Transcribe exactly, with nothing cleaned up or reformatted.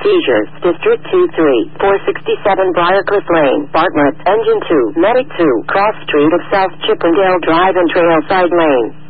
seizures, District two three, four sixty-seven Briarcliff Lane, Bartlett, Engine two, Medic two, Cross Street of South Chippendale Drive and Trailside Lane.